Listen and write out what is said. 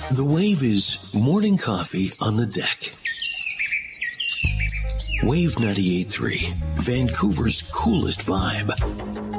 The Wave is morning coffee on the deck. Wave 98.3, Vancouver's coolest vibe.